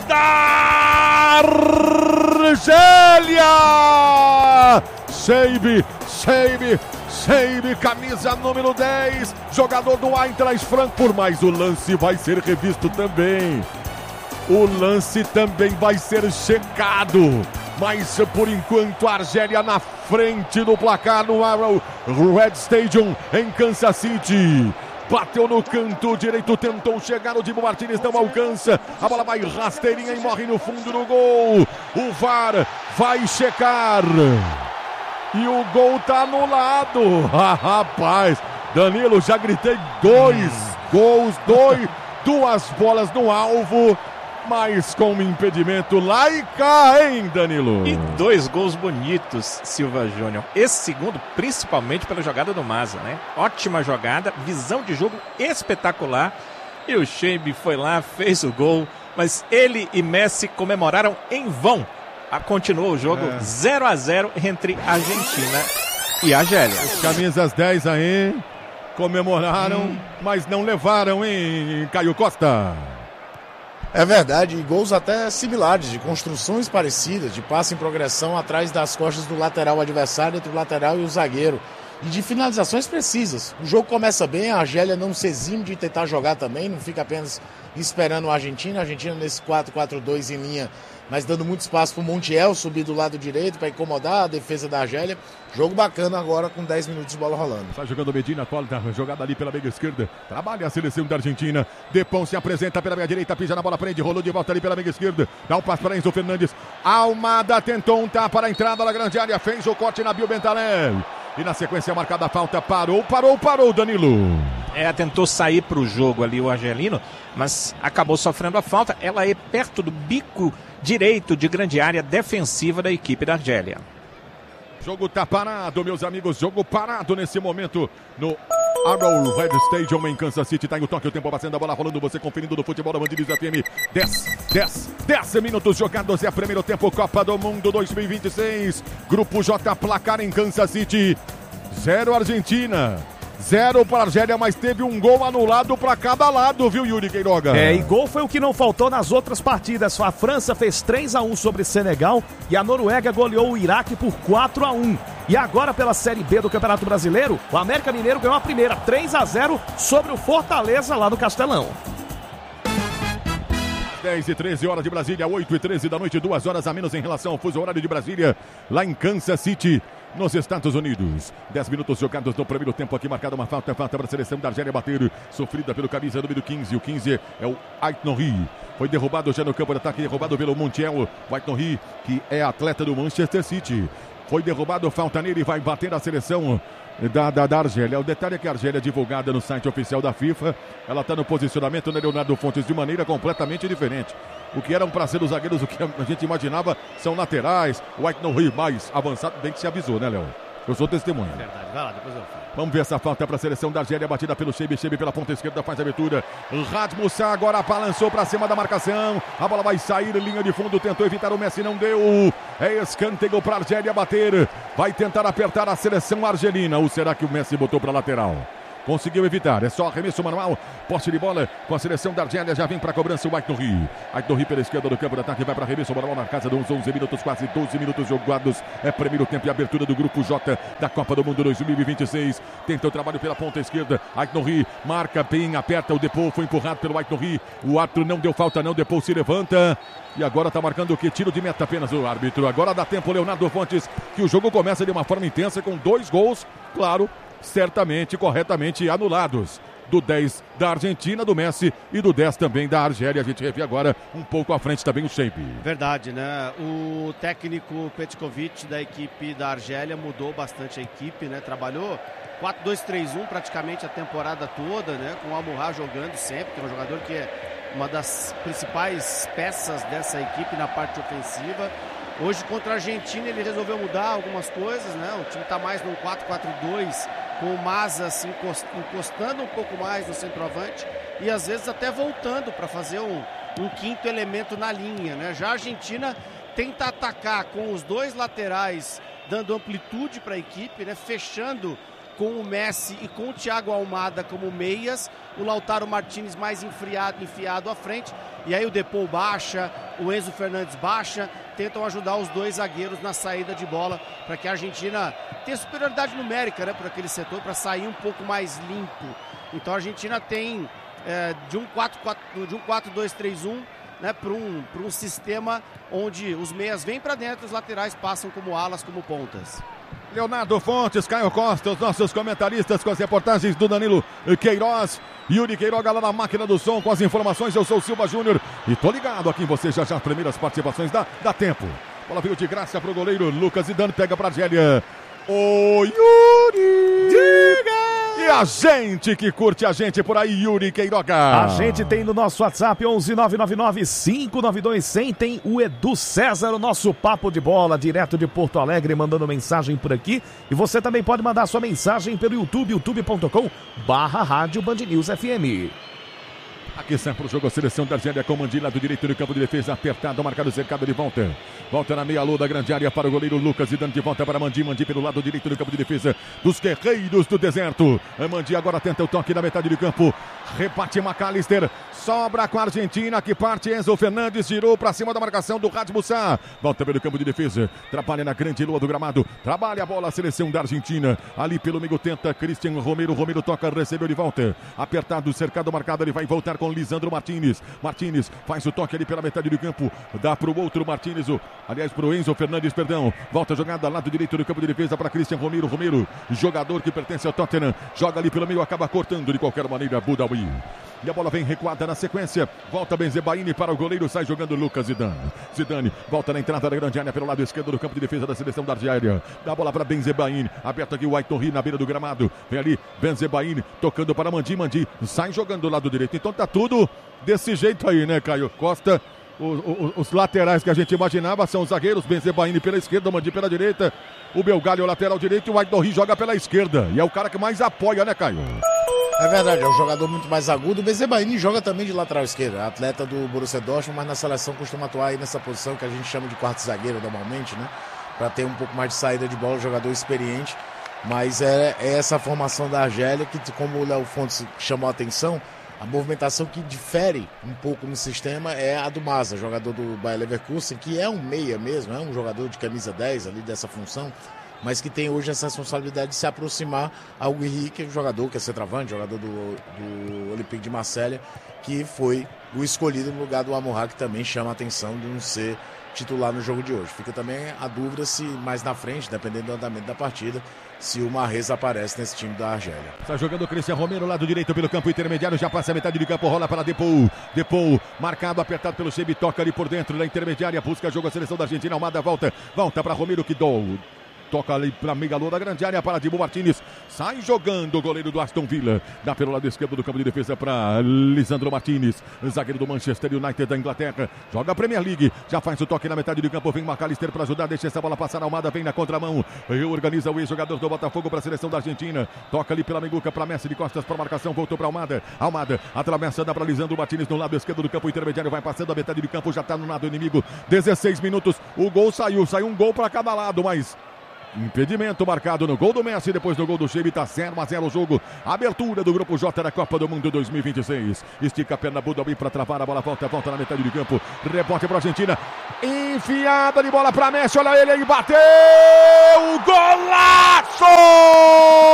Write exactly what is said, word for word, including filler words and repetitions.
da Argélia! Shaibi, Shaibi, Shaibi, camisa número dez, jogador do Eintracht Frankfurt, mas o lance vai ser revisto também. O lance também vai ser checado. Mas por enquanto a Argélia na frente do placar no Arrowhead Stadium em Kansas City. Bateu no canto direito, tentou chegar, o Dibu Martínez não alcança. A bola vai rasteirinha e morre no fundo do gol. O V A R vai checar. E o gol tá anulado. Ah, rapaz, Danilo, já gritei dois gols, dois, duas bolas no alvo. Mas com um impedimento lá e cá, hein, Danilo? E dois gols bonitos, Silva Júnior. Esse segundo, principalmente pela jogada do Maza, né? Ótima jogada, visão de jogo espetacular. E o Shaibi foi lá, fez o gol. Mas ele e Messi comemoraram em vão. Continuou o jogo é. zero a zero entre Argentina e Argélia. Os camisas dez aí comemoraram, hum. mas não levaram, hein, Caio Costa? É verdade, e gols até similares, de construções parecidas, de passe em progressão atrás das costas do lateral adversário, entre o lateral e o zagueiro. E de finalizações precisas. O jogo começa bem, a Argélia não se exime de tentar jogar também, não fica apenas esperando a Argentina. A Argentina nesse quatro quatro dois em linha, mas dando muito espaço para o Montiel subir do lado direito para incomodar a defesa da Argélia. Jogo bacana agora com dez minutos de bola rolando. Está jogando Medina, Tola, jogada ali pela meia esquerda. Trabalha a seleção da Argentina. Depão se apresenta pela meia direita, pisa na bola, prende, rolou de volta ali pela meia esquerda. Dá um passo para Enzo Fernandes. Almada tentou um tapa para a entrada da grande área, fez o corte na Bill Bentaleb. E na sequência marcada a falta, parou, parou, parou, Danilo. É, tentou sair para o jogo ali o argelino, mas acabou sofrendo a falta. Ela é perto do bico direito de grande área defensiva da equipe da Argélia. Jogo tá parado, meus amigos, jogo parado nesse momento no Arrowhead Stadium em Kansas City. Tá em o toque, o tempo passando, a bola rolando, você conferindo do futebol da Band News F M. dez, dez, dez minutos jogados, é o primeiro tempo, Copa do Mundo dois mil e vinte e seis. Grupo J, placar em Kansas City. Zero Argentina, zero para a Argélia, mas teve um gol anulado para cada lado, viu, Yuri Queiroga? É, e gol foi o que não faltou nas outras partidas. A França fez três a um sobre Senegal e a Noruega goleou o Iraque por quatro a um. E agora pela Série B do Campeonato Brasileiro, o América Mineiro ganhou a primeira três a zero sobre o Fortaleza lá no Castelão. dez e treze horas de Brasília, oito e treze da noite, duas horas a menos em relação ao fuso horário de Brasília, lá em Kansas City, nos Estados Unidos. dez minutos jogados no primeiro tempo, aqui marcada uma falta, falta para a seleção da Argélia bater, sofrida pelo camisa número quinze, o quinze é o Aït-Nouri. Foi derrubado já no campo de ataque, derrubado pelo Montiel, o Aït-Nouri, que é atleta do Manchester City. Foi derrubado, falta nele e vai bater a seleção da, da, da Argélia. O detalhe é que a Argélia é divulgada no site oficial da FIFA. Ela está no posicionamento, né, Leonardo Fontes, de maneira completamente diferente. O que eram para ser os zagueiros, o que a gente imaginava, são laterais. O Aït-Nouri mais avançado, bem que se avisou, né, Léo? Eu sou testemunha. Verdade, vai lá, depois eu falo. Vamos ver essa falta para a seleção da Argélia, batida pelo Shaibi, Shaibi pela ponta esquerda, faz a abertura. Rasmussen agora balançou para cima da marcação. A bola vai sair, linha de fundo, tentou evitar o Messi, não deu. É escanteio para a Argélia bater. Vai tentar apertar a seleção argelina. Ou será que o Messi botou para a lateral? Conseguiu evitar, é só arremesso manual, poste de bola com a seleção da Argélia, já vem para a cobrança o Aït-Nouri. Aït-Nouri pela esquerda do campo de ataque, vai para arremesso manual na casa dos onze minutos, quase doze minutos jogados. É primeiro tempo e abertura do grupo J da Copa do Mundo dois mil e vinte e seis. Tenta o trabalho pela ponta esquerda, Aït-Nouri marca bem, aperta o Depô, foi empurrado pelo Aït-Nouri. O árbitro não deu falta não, Depô se levanta e agora está marcando o que? Tiro de meta apenas o árbitro. Agora dá tempo, Leonardo Fontes, que o jogo começa de uma forma intensa com dois gols, claro, certamente, corretamente anulados. Do dez da Argentina, do Messi, e do dez também da Argélia. A gente revê agora um pouco à frente também o Shaibi. Verdade, né? O técnico Petkovic da equipe da Argélia mudou bastante a equipe, né? Trabalhou quatro dois três um praticamente a temporada toda, né? Com o Al-Muhar jogando sempre, que é um jogador que é uma das principais peças dessa equipe na parte ofensiva. Hoje contra a Argentina ele resolveu mudar algumas coisas, né? O time está mais no quatro quatro dois, com o Maza assim, encostando um pouco mais no centroavante e às vezes até voltando para fazer um, um quinto elemento na linha, né? Já a Argentina tenta atacar com os dois laterais, dando amplitude para a equipe, né? Fechando com o Messi e com o Thiago Almada como meias, o Lautaro Martinez mais enfiado, enfiado à frente, e aí o Depou baixa, o Enzo Fernandes baixa, tentam ajudar os dois zagueiros na saída de bola, para que a Argentina tenha superioridade numérica, né, por aquele setor, para sair um pouco mais limpo. Então a Argentina tem é, de um quatro dois três um, né, para um, para um sistema onde os meias vêm para dentro, os laterais passam como alas, como pontas. Leonardo Fontes, Caio Costa, os nossos comentaristas com as reportagens do Danilo Queiroz. Yuri Queiroga lá na máquina do som com as informações. Eu sou o Silva Júnior e tô ligado aqui em você já já. Primeiras participações, dá, dá tempo. Bola veio de graça pro goleiro Lucas Zidane, pega pra Argélia. Ô Yuri! Diga! E a gente que curte a gente por aí, Yuri Queiroga. A gente tem no nosso WhatsApp onze nove nove nove cinco nove dois zero zero. Tem o Edu César, o nosso papo de bola, direto de Porto Alegre, mandando mensagem por aqui. E você também pode mandar sua mensagem pelo YouTube, youtube ponto com barra Rádio Band News F M. Aqui sai pro jogo a seleção da Argélia com Mandi lá do direito do campo de defesa, apertado, marcado, cercado de volta. Volta na meia-lua da grande área para o goleiro Lucas Zidane, de volta para Mandi, Mandi pelo lado direito do campo de defesa dos guerreiros do deserto. Mandi agora tenta o toque na metade do campo, rebate McAllister, sobra com a Argentina, que parte Enzo Fernandes, girou para cima da marcação do Radmil Sá. Volta pelo campo de defesa, trabalha na grande lua do gramado, trabalha a bola a seleção da Argentina. Ali pelo meio tenta Cristian Romero, Romero toca, recebeu de volta. Apertado, cercado, marcado, ele vai voltar com Lisandro Martinez. Martinez faz o toque ali pela metade do campo, dá para o outro Martinez, o, aliás para o Enzo Fernandes, perdão. Volta a jogada lado direito do campo de defesa para Cristian Romero, Romero, jogador que pertence ao Tottenham, joga ali pelo meio, acaba cortando de qualquer maneira Budawi. E a bola vem recuada na sequência. Volta Benzebaini para o goleiro, sai jogando Lucas Zidane. Zidane volta na entrada da grande área pelo lado esquerdo do campo de defesa da seleção da Argélia. Dá a bola para Benzebaini, aberto aqui o Aitorri na beira do gramado. Vem ali Benzebaini tocando para Mandi, Mandi sai jogando do lado direito. Então tá tudo desse jeito aí, né, Caio Costa? Os, os, os laterais que a gente imaginava são os zagueiros, Benzebaini pela esquerda, Mandi pela direita. O Belgalho, o lateral direito, e o Aitorri joga pela esquerda. E é o cara que mais apoia, né, Caio? É verdade, é um jogador muito mais agudo. O Benzebaini joga também de lateral esquerdo, atleta do Borussia Dortmund, mas na seleção costuma atuar aí nessa posição que a gente chama de quarto zagueiro normalmente, né? Para ter um pouco mais de saída de bola, jogador experiente. Mas é, é essa formação da Argélia que, como o Léo Fontes chamou a atenção, a movimentação que difere um pouco no sistema é a do Mazza, jogador do Bayer Leverkusen, que é um meia mesmo, é um jogador de camisa dez ali dessa função, mas que tem hoje essa responsabilidade de se aproximar ao Henrique, um jogador que é centroavante, jogador do, do Olympique de Marselha, que foi o escolhido no lugar do Amorá, que também chama a atenção de não ser titular no jogo de hoje. Fica também a dúvida se mais na frente, dependendo do andamento da partida, se o Mahrez aparece nesse time da Argélia. Está jogando o Cristian Romero, lado direito pelo campo intermediário, já passa a metade de campo, rola para Depou. Depou, marcado, apertado pelo Chebi, toca ali por dentro da intermediária, busca jogo a seleção da Argentina, Almada volta, volta para Romero, que dou. Toca ali para a meia-lua da grande área para Dibu Martinez. Sai jogando o goleiro do Aston Villa. Dá pelo lado esquerdo do campo de defesa para Lisandro Martinez, zagueiro do Manchester United da Inglaterra. Joga a Premier League. Já faz o toque na metade do campo. Vem McAllister para ajudar. Deixa essa bola passar. Almada vem na contramão. Reorganiza o ex-jogador do Botafogo para a seleção da Argentina. Toca ali pela meiguca para Messi de costas para marcação. Voltou para Almada. Almada atravessa, dá para Lisandro Martinez no lado esquerdo do campo intermediário. Vai passando a metade do campo. Já está no lado inimigo. dezesseis minutos. O gol saiu. Saiu um gol para cada lado, mas impedimento marcado no gol do Messi, depois do gol do Chebi, tá zero a zero o jogo. Abertura do Grupo J da Copa do Mundo dois mil e vinte e seis. Estica a perna Budawi para travar a bola, volta, volta na metade do campo. Rebote para a Argentina. Enfiada de bola para Messi, olha ele aí, bateu! Golaço!